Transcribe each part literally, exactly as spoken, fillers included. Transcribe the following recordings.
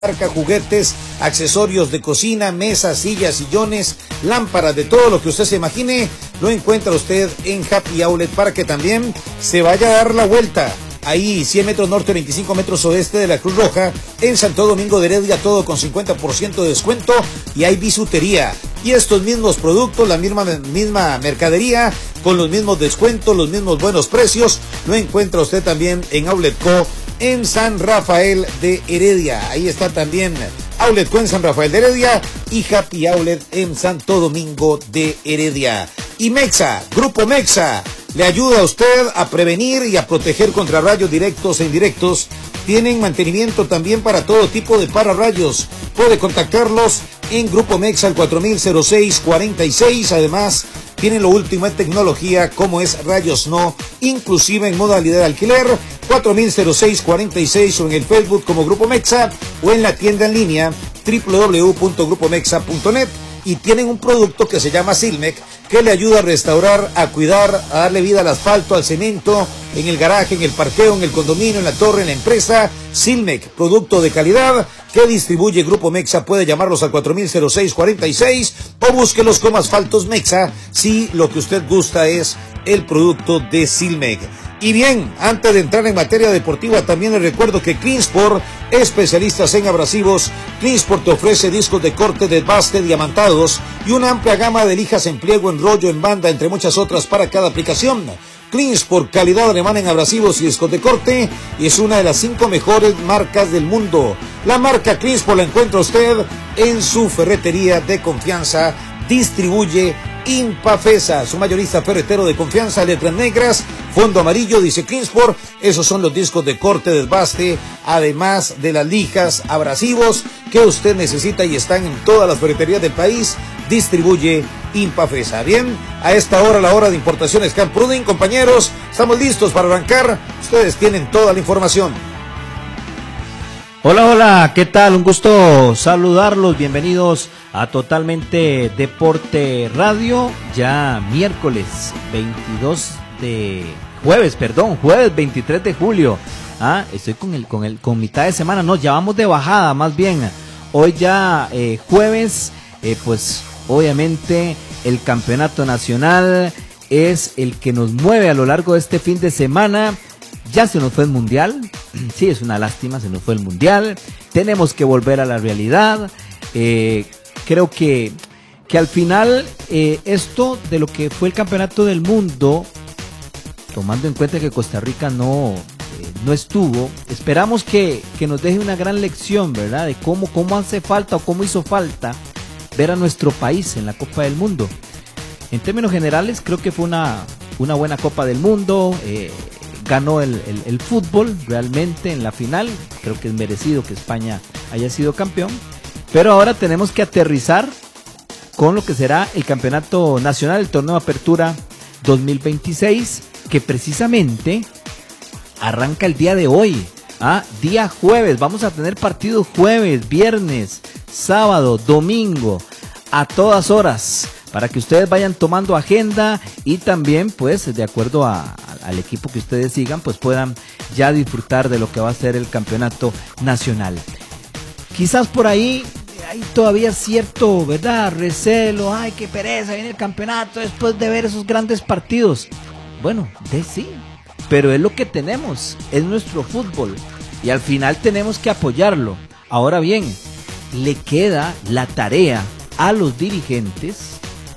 marca, juguetes, accesorios de cocina, mesas, sillas, sillones, lámparas, de todo lo que usted se imagine, lo encuentra usted en Happy Outlet para que también se vaya a dar la vuelta. Ahí, cien metros norte, veinticinco metros oeste de la Cruz Roja, en Santo Domingo de Heredia, todo con cincuenta por ciento de descuento, y hay bisutería. Y estos mismos productos, la misma, misma mercadería, con los mismos descuentos, los mismos buenos precios, lo encuentra usted también en Outlet Co. en San Rafael de Heredia. Ahí está también Outlet Co. en San Rafael de Heredia y Happy Outlet en Santo Domingo de Heredia. Y Mexa, Grupo Mexa, le ayuda a usted a prevenir y a proteger contra rayos directos e indirectos. Tienen mantenimiento también para todo tipo de pararrayos. Puede contactarlos en Grupo Mexa al cuatro mil seis cuarenta y seis. Además, tienen lo último en tecnología como es rayos no, inclusive en modalidad de alquiler. Cuatro mil seis cuarenta y seis o en el Facebook como Grupo Mexa o en la tienda en línea doble u doble u doble u punto grupo mexa punto net. Y tienen un producto que se llama Silmec, que le ayuda a restaurar, a cuidar, a darle vida al asfalto, al cemento, en el garaje, en el parqueo, en el condominio, en la torre, en la empresa. Silmec, producto de calidad que distribuye Grupo Mexa. Puede llamarlos al cuatro mil seis cuarenta y seis o búsquelos como Asfaltos Mexa si lo que usted gusta es el producto de Silmec. Y bien, antes de entrar en materia deportiva, también les recuerdo que Cleansport, especialistas en abrasivos, Cleansport te ofrece discos de corte, desbaste, diamantados y una amplia gama de lijas en pliego, en rollo, en banda, entre muchas otras para cada aplicación. Cleansport, calidad alemana en abrasivos y discos de corte, y es una de las cinco mejores marcas del mundo. La marca Cleansport la encuentra usted en su ferretería de confianza. Distribuye Impafesa, su mayorista ferretero de confianza, letras negras, fondo amarillo, dice Cleansport. Esos son los discos de corte, desbaste, además de las lijas, abrasivos que usted necesita y están en todas las ferreterías del país. Distribuye Impafesa. Bien, a esta hora, la hora de importaciones Camp Prudin, compañeros, estamos listos para arrancar. Ustedes tienen toda la información. Hola, hola, ¿qué tal? Un gusto saludarlos, bienvenidos a Totalmente Deporte Radio, ya miércoles veintidós de jueves, perdón, jueves veintitrés de julio. Ah, estoy con el con el con mitad de semana, no, ya vamos de bajada, más bien. Hoy ya eh, jueves, eh, pues obviamente el campeonato nacional es el que nos mueve a lo largo de este fin de semana. Ya se nos fue el mundial, sí, es una lástima, se nos fue el mundial, tenemos que volver a la realidad. eh, creo que, que al final eh, esto de lo que fue el campeonato del mundo, tomando en cuenta que Costa Rica no, eh, no estuvo, esperamos que, que nos deje una gran lección, ¿verdad? De cómo, cómo hace falta o cómo hizo falta ver a nuestro país en la Copa del Mundo. En términos generales creo que fue una, una buena Copa del Mundo. eh, Ganó el, el, el fútbol realmente en la final. Creo que es merecido que España haya sido campeón. Pero ahora tenemos que aterrizar con lo que será el campeonato nacional, el torneo Apertura dos mil veintiséis, que precisamente arranca el día de hoy. ¿ah? Día jueves. Vamos a tener partidos jueves, viernes, sábado, domingo, a todas horas, para que ustedes vayan tomando agenda y también, pues, de acuerdo a, a, al equipo que ustedes sigan, pues puedan ya disfrutar de lo que va a ser el campeonato nacional. Quizás por ahí hay todavía cierto, ¿verdad?, recelo, ay, qué pereza, viene el campeonato después de ver esos grandes partidos. Bueno, de sí, pero es lo que tenemos, es nuestro fútbol y al final tenemos que apoyarlo. Ahora bien, le queda la tarea a los dirigentes,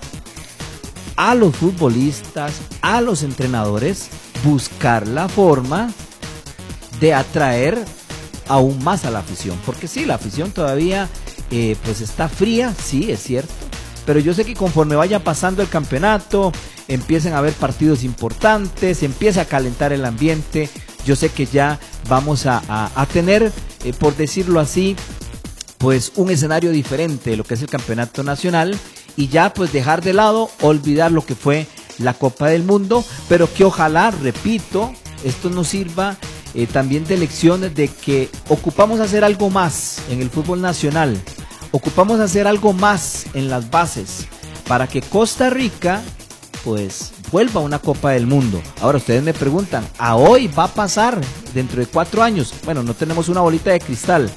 a los futbolistas, a los entrenadores, buscar la forma de atraer aún más a la afición, porque sí, la afición todavía eh, pues está fría, sí, es cierto, pero yo sé que conforme vaya pasando el campeonato, empiecen a haber partidos importantes, empieza a calentar el ambiente, yo sé que ya vamos a, a, a tener, eh, por decirlo así, pues un escenario diferente de lo que es el campeonato nacional, y ya pues dejar de lado, olvidar lo que fue la Copa del Mundo, pero que ojalá, repito, esto nos sirva eh, también de lecciones de que ocupamos hacer algo más en el fútbol nacional, ocupamos hacer algo más en las bases, para que Costa Rica pues vuelva a una Copa del Mundo. Ahora ustedes me preguntan, ¿a hoy va a pasar dentro de cuatro años? Bueno, no tenemos una bolita de cristal,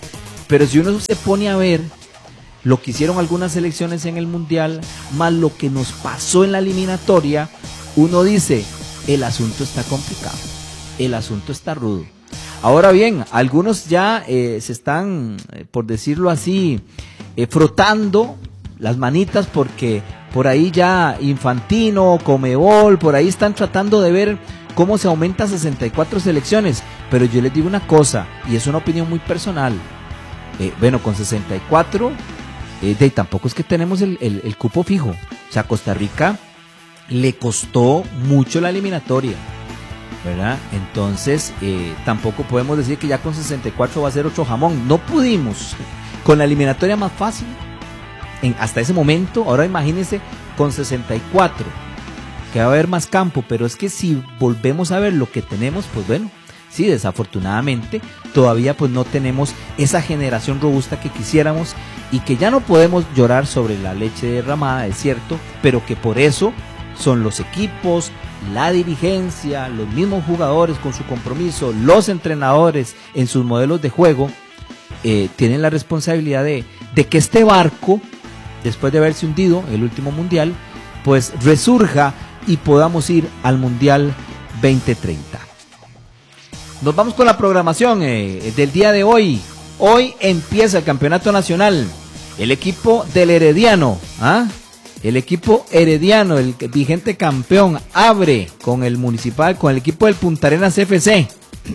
Pero si uno se pone a ver lo que hicieron algunas selecciones en el Mundial, más lo que nos pasó en la eliminatoria, uno dice, el asunto está complicado, el asunto está rudo. Ahora bien, algunos ya eh, se están, eh, por decirlo así, eh, frotando las manitas porque por ahí ya Infantino, Comebol, por ahí están tratando de ver cómo se aumenta a sesenta y cuatro selecciones. Pero yo les digo una cosa, y es una opinión muy personal, eh, bueno, con sesenta y cuatro, eh, de, tampoco es que tenemos el, el, el cupo fijo. O sea, Costa Rica le costó mucho la eliminatoria, ¿verdad? Entonces, eh, tampoco podemos decir que ya con sesenta y cuatro va a ser otro jamón. No pudimos, con la eliminatoria más fácil, en, hasta ese momento. Ahora imagínense con sesenta y cuatro, que va a haber más campo, pero es que si volvemos a ver lo que tenemos, pues bueno, sí, desafortunadamente, todavía pues no tenemos esa generación robusta que quisiéramos y que ya no podemos llorar sobre la leche derramada, es cierto, pero que por eso son los equipos, la dirigencia, los mismos jugadores con su compromiso, los entrenadores en sus modelos de juego, eh, tienen la responsabilidad de, de que este barco, después de haberse hundido el último mundial, pues resurja y podamos ir al Mundial veinte treinta. Nos vamos con la programación eh, del día de hoy. Hoy empieza el campeonato nacional. El equipo del Herediano, ¿ah? El equipo herediano, el vigente campeón, abre con el municipal, con el equipo del Punta Arenas F C.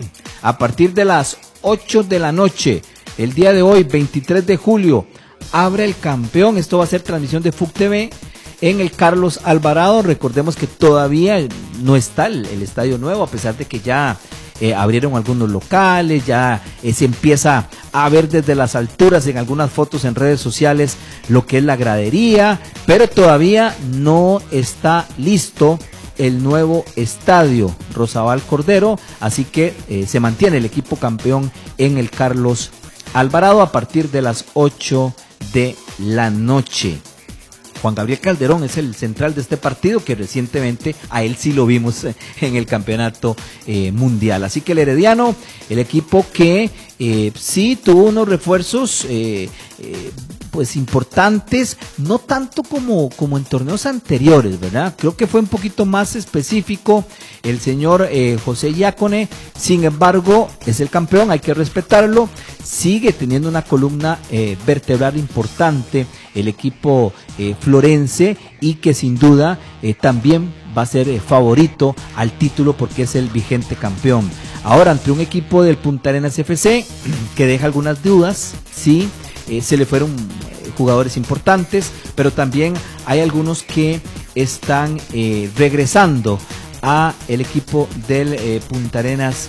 A partir de las ocho de la noche, el día de hoy, veintitrés de julio, abre el campeón. Esto va a ser transmisión de F U C T V en el Carlos Alvarado. Recordemos que todavía no está el, el estadio nuevo, a pesar de que ya eh, abrieron algunos locales, ya eh, se empieza a ver desde las alturas en algunas fotos en redes sociales lo que es la gradería, pero todavía no está listo el nuevo estadio Rosabal Cordero, así que eh, se mantiene el equipo campeón en el Carlos Alvarado a partir de las ocho de la noche. Juan Gabriel Calderón es el central de este partido, que recientemente a él sí lo vimos en el campeonato eh, mundial. Así que el Herediano, el equipo que eh, sí tuvo unos refuerzos eh, eh, pues importantes, no tanto como, como en torneos anteriores, ¿verdad? Creo que fue un poquito más específico el señor eh, José Iácone. Sin embargo, es el campeón, hay que respetarlo. Sigue teniendo una columna eh, vertebral importante el equipo eh, florense, y que sin duda eh, también va a ser eh, favorito al título porque es el vigente campeón. Ahora, ante un equipo del Punta Arenas F C que deja algunas dudas, sí, eh, se le fueron eh, jugadores importantes, pero también hay algunos que están eh, regresando a el equipo del eh, Punta Arenas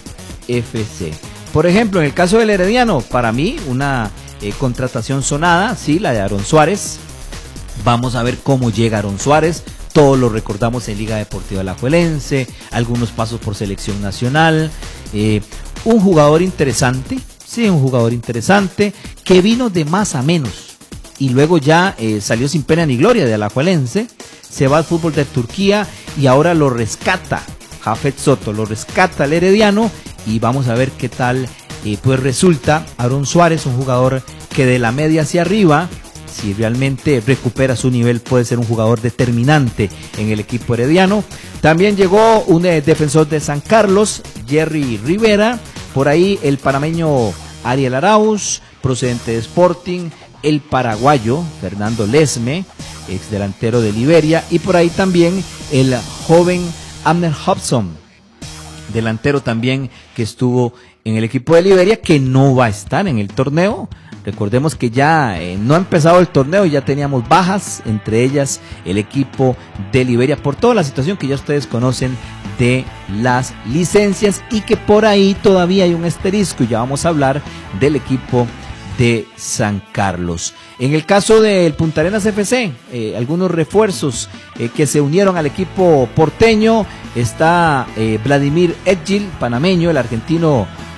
F C. Por ejemplo, en el caso del Herediano, para mí una eh, contratación sonada, sí, la de Aaron Suárez. Vamos a ver cómo llega Aaron Suárez. Todos lo recordamos en Liga Deportiva Alajuelense, algunos pasos por selección nacional. Eh, un jugador interesante, sí, un jugador interesante que vino de más a menos y luego ya eh, salió sin pena ni gloria de Alajuelense. Se va al fútbol de Turquía y ahora lo rescata Jafet Soto, lo rescata el Herediano, y vamos a ver qué tal eh, pues resulta Aaron Suárez, un jugador que de la media hacia arriba, si realmente recupera su nivel, puede ser un jugador determinante en el equipo herediano. También llegó un eh, defensor de San Carlos, Jerry Rivera, por ahí el panameño Ariel Arauz, procedente de Sporting, el paraguayo Fernando Lesme, ex delantero de Liberia, y por ahí también el joven Abner Hobson, delantero también que estuvo en el equipo de Liberia, que no va a estar en el torneo. Recordemos que ya eh, no ha empezado el torneo y ya teníamos bajas, entre ellas el equipo de Liberia, por toda la situación que ya ustedes conocen de las licencias, y que por ahí todavía hay un asterisco, y ya vamos a hablar del equipo de San Carlos. En el caso del Punta Arenas F C, eh, algunos refuerzos eh, que se unieron al equipo porteño. Está eh, Vladimir Edgil, panameño, el argentino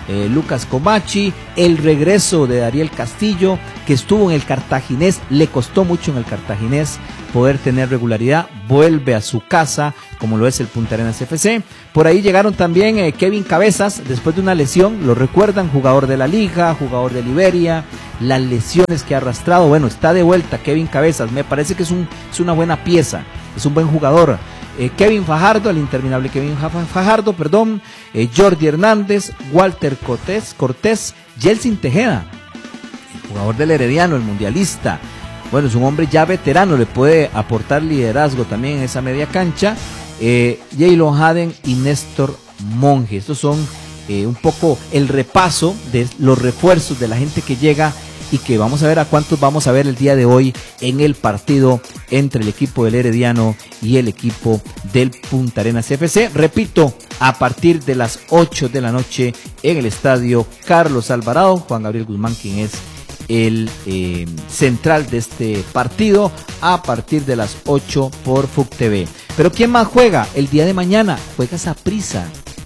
eh, Lucas Comachi, el regreso de Dariel Castillo, que estuvo en el Cartaginés, le costó mucho en el Cartaginés poder tener regularidad, vuelve a su casa, como lo es el Punta Arenas F C. Por ahí llegaron también eh, Kevin Cabezas, después de una lesión, lo recuerdan, jugador de la Liga, jugador de Liberia, las lesiones que ha arrastrado, bueno, está de vuelta Kevin Cabezas, me parece que es, un, es una buena pieza, es un buen jugador. Eh, Kevin Fajardo, el interminable Kevin Fajardo, perdón, eh, Jordi Hernández, Walter Cortés, Cortés, Yeltsin Tejeda, el jugador del Herediano, el mundialista. Bueno, es un hombre ya veterano, le puede aportar liderazgo también en esa media cancha. Eh, Jaylon Haden y Néstor Monge. Estos son eh, un poco el repaso de los refuerzos de la gente que llega y que vamos a ver a cuántos vamos a ver el día de hoy en el partido entre el equipo del Herediano y el equipo del Punta Arenas F C. Repito, a partir de las ocho de la noche en el estadio Carlos Alvarado, Juan Gabriel Guzmán, quien es el eh, central de este partido, a partir de las ocho por F U C T V. Pero ¿quién más juega? El día de mañana juega Saprissa,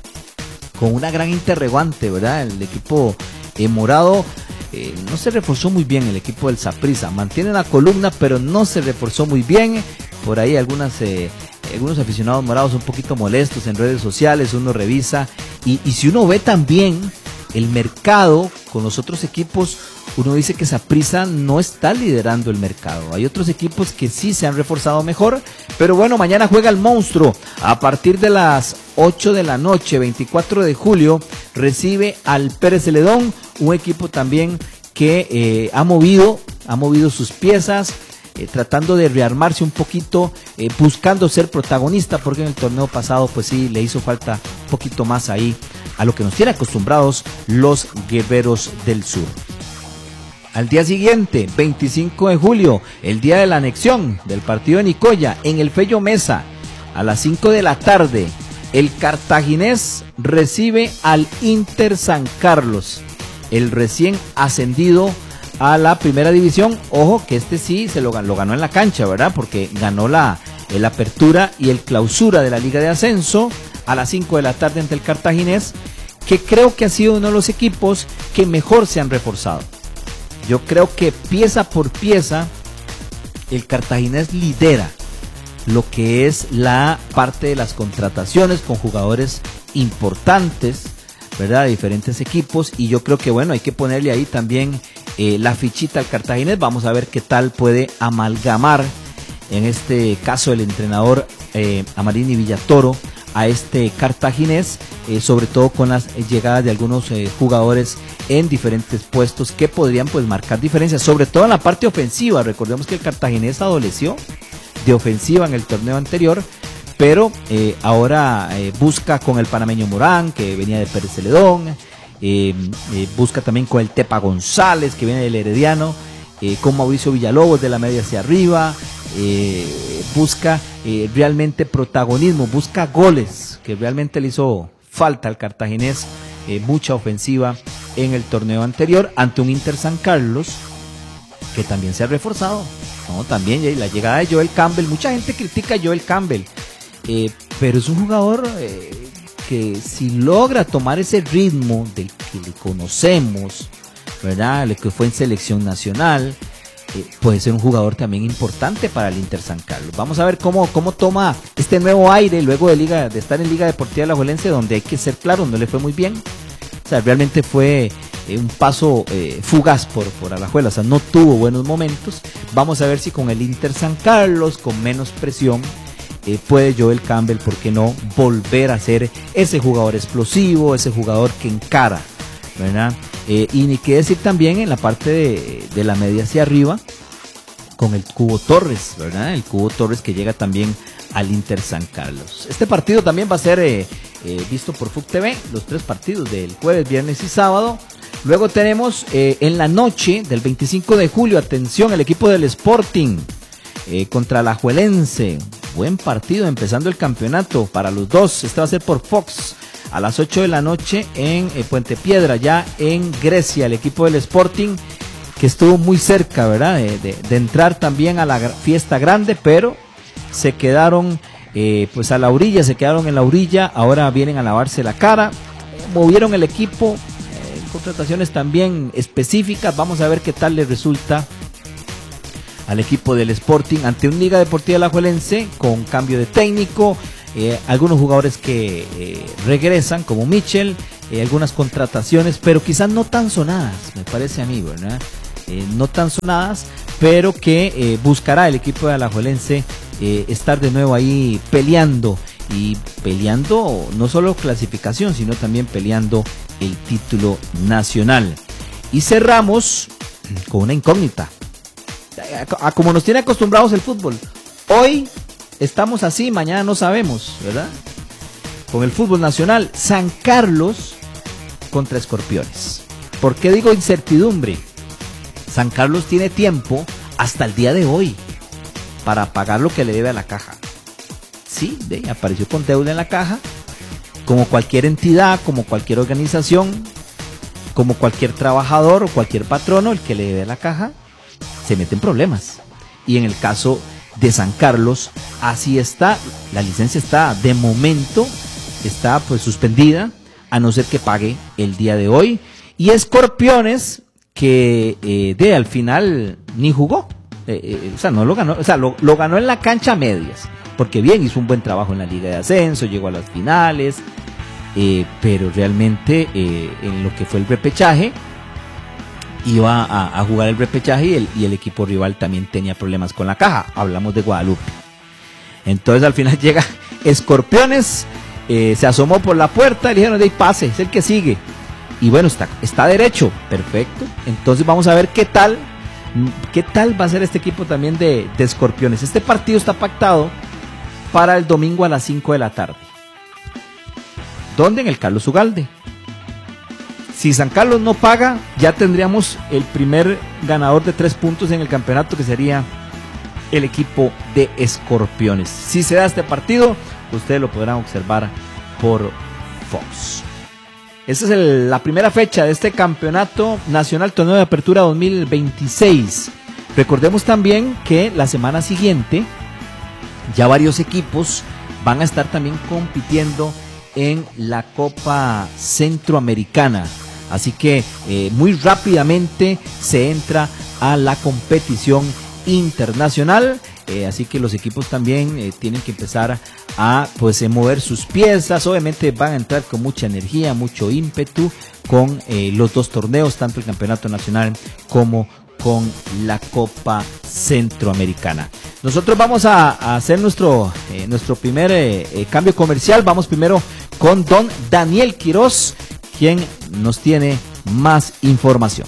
con una gran interrogante, ¿verdad? El equipo eh, morado eh, no se reforzó muy bien, el equipo del Saprissa, mantiene la columna, pero no se reforzó muy bien. Por ahí algunas eh, algunos aficionados morados un poquito molestos en redes sociales, uno revisa, y, y si uno ve también el mercado con los otros equipos, uno dice que Saprissa no está liderando el mercado. Hay otros equipos que sí se han reforzado mejor, pero bueno, mañana juega el monstruo. A partir de las ocho de la noche, veinticuatro de julio, recibe al Pérez Celedón, un equipo también que eh, ha movido, ha movido sus piezas, eh, tratando de rearmarse un poquito, eh, buscando ser protagonista, porque en el torneo pasado pues sí le hizo falta un poquito más ahí a lo que nos tiene acostumbrados los Guerreros del Sur. Al día siguiente, veinticinco de julio, el día de la anexión del partido de Nicoya, en el Fello Mesa, a las cinco de la tarde, el Cartaginés recibe al Inter San Carlos, el recién ascendido a la primera división. Ojo que este sí se lo, lo ganó en la cancha, ¿verdad? Porque ganó la el apertura y el clausura de la Liga de Ascenso a las cinco de la tarde ante el Cartaginés, que creo que ha sido uno de los equipos que mejor se han reforzado. Yo creo que pieza por pieza el Cartaginés lidera lo que es la parte de las contrataciones con jugadores importantes, ¿verdad? De diferentes equipos, y yo creo que bueno, hay que ponerle ahí también eh, la fichita al Cartaginés. Vamos a ver qué tal puede amalgamar, en este caso el entrenador eh, Amarini Villatoro, a este Cartaginés, eh, sobre todo con las llegadas de algunos eh, jugadores en diferentes puestos que podrían pues marcar diferencias, sobre todo en la parte ofensiva. Recordemos que el Cartaginés adoleció de ofensiva en el torneo anterior, pero eh, ahora eh, busca con el panameño Morán, que venía de Pérez Celedón, eh, eh, busca también con el Tepa González, que viene del Herediano, eh, con Mauricio Villalobos de la media hacia arriba. Eh, busca eh, realmente protagonismo, busca goles, que realmente le hizo falta al Cartaginés, eh, mucha ofensiva en el torneo anterior ante un Inter San Carlos que también se ha reforzado, ¿no? También la llegada de Joel Campbell, mucha gente critica a Joel Campbell, eh, pero es un jugador eh, que si logra tomar ese ritmo del que le conocemos, ¿verdad? El que fue en selección nacional, Eh, puede ser un jugador también importante para el Inter San Carlos. Vamos a ver cómo, cómo toma este nuevo aire luego de liga de estar en Liga Deportiva Alajuelense, donde hay que ser claro, no le fue muy bien. O sea, realmente fue eh, un paso eh, fugaz por, por Alajuela, o sea, no tuvo buenos momentos. Vamos a ver si con el Inter San Carlos, con menos presión, eh, puede Joel Campbell, ¿por qué no?, volver a ser ese jugador explosivo, ese jugador que encara, ¿verdad? Eh, y ni qué decir también en la parte de, de la media hacia arriba con el Cubo Torres, ¿verdad? El Cubo Torres que llega también al Inter San Carlos. Este partido también va a ser eh, eh, visto por F U C T V, los tres partidos del jueves, viernes y sábado. Luego tenemos eh, en la noche del veinticinco de julio, atención, el equipo del Sporting eh, contra la Alajuelense. Buen partido empezando el campeonato para los dos. Este va a ser por Fox. A las ocho de la noche en eh, Puente Piedra, ya en Grecia, el equipo del Sporting, que estuvo muy cerca, ¿verdad?, de, de, de entrar también a la fiesta grande, pero se quedaron eh, pues a la orilla, se quedaron en la orilla, ahora vienen a lavarse la cara, movieron el equipo, contrataciones también específicas. Vamos a ver qué tal le resulta al equipo del Sporting ante un Liga Deportiva Alajuelense con cambio de técnico, eh, algunos jugadores que eh, regresan como Mitchell, eh, algunas contrataciones, pero quizás no tan sonadas, me parece a mí, ¿verdad? Eh, no tan sonadas, pero que eh, buscará el equipo de Alajuelense eh, estar de nuevo ahí peleando, y peleando no solo clasificación, sino también peleando el título nacional. Y cerramos con una incógnita, a, a como nos tiene acostumbrados el fútbol. Hoy estamos así, mañana no sabemos, ¿verdad? Con el fútbol nacional, San Carlos contra Escorpiones. ¿Por qué digo incertidumbre? San Carlos tiene tiempo hasta el día de hoy para pagar lo que le debe a la caja. Sí, de, apareció con deuda en la caja, como cualquier entidad, como cualquier organización, como cualquier trabajador o cualquier patrono, el que le debe a la caja se mete en problemas. Y en el caso de San Carlos, así está, la licencia está de momento, está pues suspendida, a no ser que pague el día de hoy. Y Escorpiones, que eh, de al final ni jugó, eh, eh, o sea, no lo ganó, o sea, lo, lo ganó en la cancha a medias, porque bien, hizo un buen trabajo en la Liga de Ascenso, llegó a las finales, eh, pero realmente eh, en lo que fue el repechaje, iba a, a jugar el repechaje y el, y el equipo rival también tenía problemas con la caja. Hablamos de Guadalupe. Entonces al final llega Escorpiones, eh, se asomó por la puerta y le dijeron, de ahí pase, es el que sigue. Y bueno, está, está derecho, perfecto. Entonces vamos a ver qué tal, qué tal va a ser este equipo también de, de Escorpiones. Este partido está pactado para el domingo a las cinco de la tarde. ¿Dónde? En el Carlos Ugalde. Si San Carlos no paga, ya tendríamos el primer ganador de tres puntos en el campeonato, que sería el equipo de Escorpiones. Si se da este partido, ustedes lo podrán observar por Fox. Esta es el, la primera fecha de este campeonato nacional, torneo de apertura dos mil veintiséis. Recordemos también que la semana siguiente ya varios equipos van a estar también compitiendo en la Copa Centroamericana. Así que eh, muy rápidamente se entra a la competición internacional. Eh, así que los equipos también eh, tienen que empezar a pues eh, mover sus piezas. Obviamente van a entrar con mucha energía, mucho ímpetu con eh, los dos torneos, tanto el campeonato nacional como con la Copa Centroamericana. Nosotros vamos a, a hacer nuestro, eh, nuestro primer eh, eh, cambio comercial. Vamos primero con don Daniel Quiroz, quien nos tiene más información.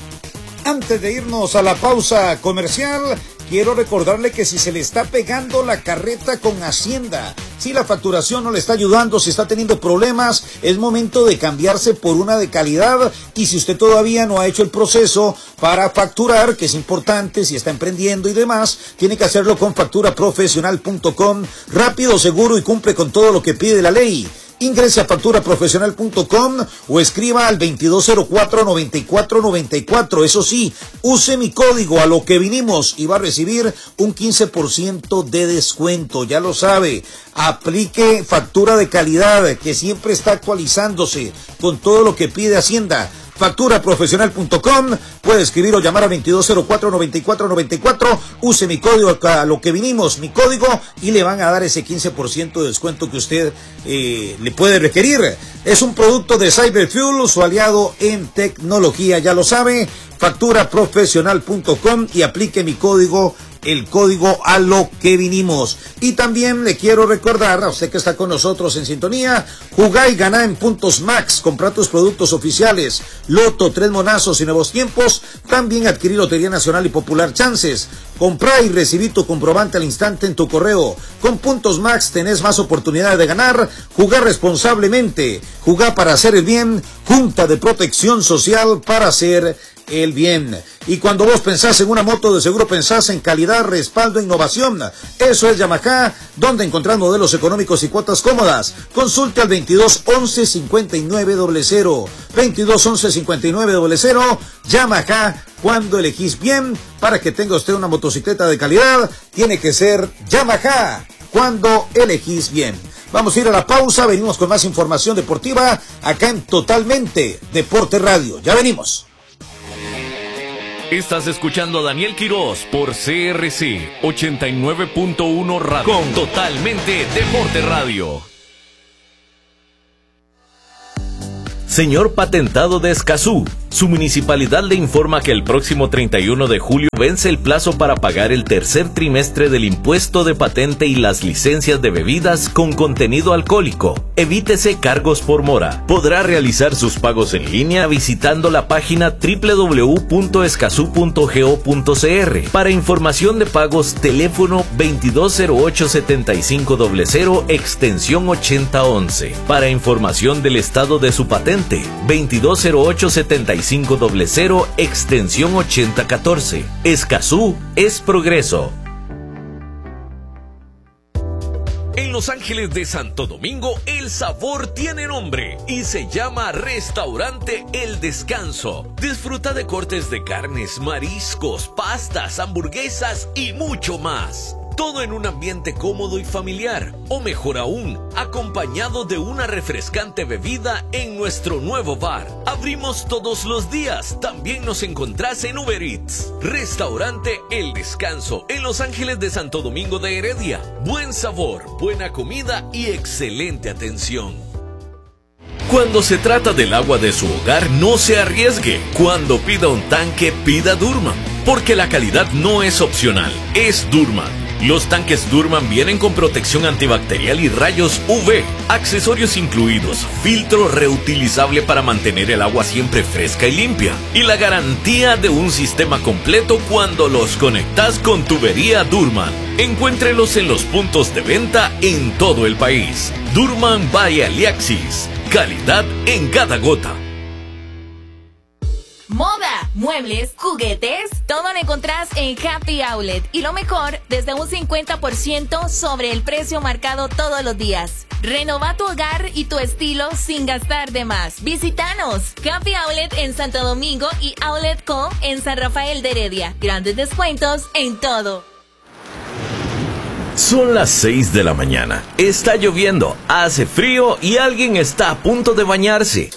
Antes de irnos a la pausa comercial, quiero recordarle que si se le está pegando la carreta con Hacienda, si la facturación no le está ayudando, si está teniendo problemas, es momento de cambiarse por una de calidad. Y si usted todavía no ha hecho el proceso para facturar, que es importante, si está emprendiendo y demás, tiene que hacerlo con factura profesional punto com. Rápido, seguro y cumple con todo lo que pide la ley. Ingrese a factura profesional punto com o escriba al veintidós cero cuatro, noventa y cuatro noventa y cuatro. Eso sí, use mi código a lo que vinimos y va a recibir un quince por ciento de descuento. Ya lo sabe, aplique factura de calidad que siempre está actualizándose con todo lo que pide Hacienda. factura profesional punto com, puede escribir o llamar a veintidós cero cuatro, noventa y cuatro noventa y cuatro, use mi código a lo que vinimos, mi código, y le van a dar ese quince por ciento de descuento que usted eh, le puede requerir. Es un producto de Cyberfuel, su aliado en tecnología, ya lo sabe, factura profesional punto com y aplique mi código, el código a lo que vinimos. Y también le quiero recordar a usted que está con nosotros en sintonía, jugá y ganá en Puntos Max, comprar tus productos oficiales, Loto, Tres Monazos y Nuevos Tiempos, también adquirir Lotería Nacional y Popular Chances, comprá y recibí tu comprobante al instante en tu correo. Con Puntos Max tenés más oportunidades de ganar, jugar responsablemente, jugar para hacer el bien, Junta de Protección Social para hacer el bien. Y cuando vos pensás en una moto, de seguro pensás en calidad, respaldo e innovación. Eso es Yamaha, donde encontrás modelos económicos y cuotas cómodas. Consulte al veintidós once cincuenta y nueve cero cero. veintidós once cincuenta y nueve cero cero. Yamaha, cuando elegís bien, para que tenga usted una motocicleta de calidad, tiene que ser Yamaha, cuando elegís bien. Vamos a ir a la pausa, venimos con más información deportiva acá en Totalmente Deporte Radio. Ya venimos. Estás escuchando a Daniel Quirós por C R C ochenta y nueve punto uno Radio con Totalmente Deporte Radio. Señor Patentado de Escazú, su municipalidad le informa que el próximo treinta y uno de julio vence el plazo para pagar el tercer trimestre del impuesto de patente y las licencias de bebidas con contenido alcohólico. Evítese cargos por mora. Podrá realizar sus pagos en línea visitando la página doble u doble u doble u punto escazú punto go punto c r. Para información de pagos, teléfono veintidós cero ocho setenta y cinco cero cero, extensión ochenta once. Para información del estado de su patente, veintidós cero ocho setenta y cinco cero cero, extensión ochenta catorce. Escazú es progreso. En Los Ángeles de Santo Domingo, el sabor tiene nombre y se llama Restaurante El Descanso. Disfruta de cortes de carnes, mariscos, pastas, hamburguesas y mucho más. Todo en un ambiente cómodo y familiar, o mejor aún, acompañado de una refrescante bebida en nuestro nuevo bar. Abrimos todos los días, también nos encontrás en Uber Eats. Restaurante El Descanso, en Los Ángeles de Santo Domingo de Heredia. Buen sabor, buena comida y excelente atención. Cuando se trata del agua de su hogar, no se arriesgue. Cuando pida un tanque, pida Durman, porque la calidad no es opcional, es Durman. Los tanques Durman vienen con protección antibacterial y rayos U V, accesorios incluidos, filtro reutilizable para mantener el agua siempre fresca y limpia, y la garantía de un sistema completo cuando los conectas con tubería Durman. Encuéntrelos en los puntos de venta en todo el país. Durman by Aliaxis, calidad en cada gota. Moda, muebles, juguetes, todo lo encontrás en Happy Outlet. Y lo mejor, desde un cincuenta por ciento sobre el precio marcado todos los días. Renova tu hogar y tu estilo sin gastar de más. Visítanos. Happy Outlet en Santo Domingo y Outlet Co en San Rafael de Heredia. Grandes descuentos en todo. Son las seis de la mañana. Está lloviendo, hace frío y alguien está a punto de bañarse.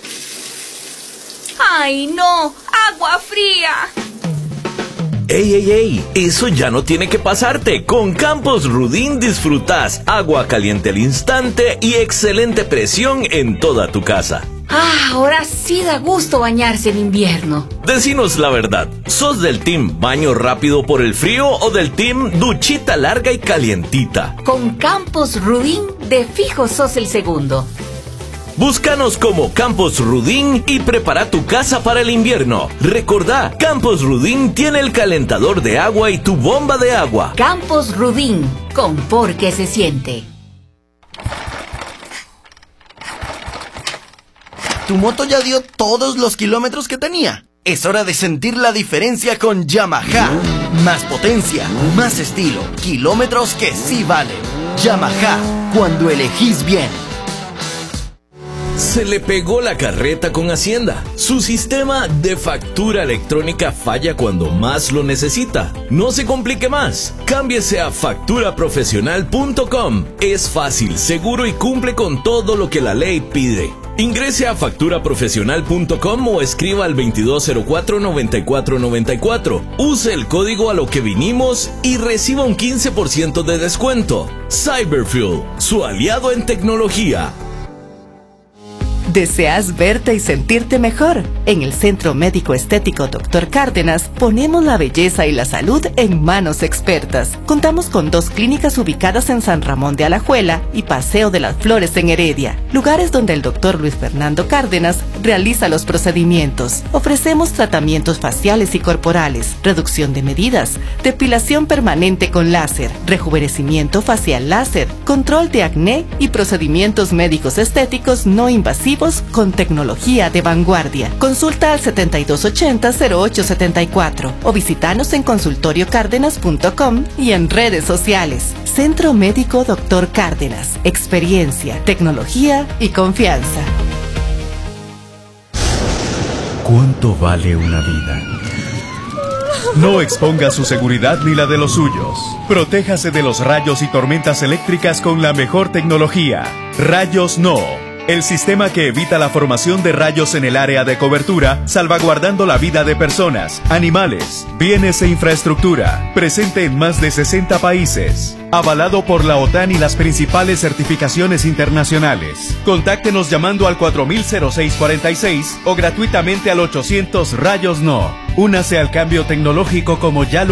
¡Ay, no! ¡Agua fría! ¡Ey, ey, ey! Eso ya no tiene que pasarte. Con Campos Rudin disfrutas agua caliente al instante y excelente presión en toda tu casa. Ah, ahora sí da gusto bañarse en invierno. Decinos la verdad, ¿sos del team baño rápido por el frío o del team duchita larga y calientita? Con Campos Rudin, de fijo sos el segundo. Búscanos como Campos Rudin y prepara tu casa para el invierno. Recordá, Campos Rudin tiene el calentador de agua y tu bomba de agua. Campos Rudin, confort que se siente. Tu moto ya dio todos los kilómetros que tenía. Es hora de sentir la diferencia con Yamaha. Más potencia, más estilo, kilómetros que sí valen. Yamaha, cuando elegís bien. Se le pegó la carreta con Hacienda. Su sistema de factura electrónica falla cuando más lo necesita. No se complique más. Cámbiese a factura profesional punto com. Es fácil, seguro y cumple con todo lo que la ley pide. Ingrese a factura profesional punto com o escriba al veintidós cero cuatro noventa y cuatro noventa y cuatro. Use el código a lo que vinimos y reciba un quince por ciento de descuento. Cyberfuel, su aliado en tecnología. ¿Deseas verte y sentirte mejor? En el Centro Médico Estético doctor Cárdenas ponemos la belleza y la salud en manos expertas. Contamos con dos clínicas ubicadas en San Ramón de Alajuela y Paseo de las Flores en Heredia, lugares donde el doctor Luis Fernando Cárdenas realiza los procedimientos. Ofrecemos tratamientos faciales y corporales, reducción de medidas, depilación permanente con láser, rejuvenecimiento facial láser, control de acné y procedimientos médicos estéticos no invasivos con tecnología de vanguardia. Consulta al setenta y dos ochenta cero ocho setenta y cuatro o visítanos en consultorio cárdenas punto com y en redes sociales. Centro Médico doctor Cárdenas. Experiencia, tecnología y confianza. ¿Cuánto vale una vida? No exponga su seguridad ni la de los suyos. Protéjase de los rayos y tormentas eléctricas con la mejor tecnología. Rayos No. El sistema que evita la formación de rayos en el área de cobertura, salvaguardando la vida de personas, animales, bienes e infraestructura. Presente en más de sesenta países. Avalado por la OTAN y las principales certificaciones internacionales. Contáctenos llamando al cuatro mil seis cuarenta y seis o gratuitamente al ochocientos Rayos No. Únase al cambio tecnológico como ya lo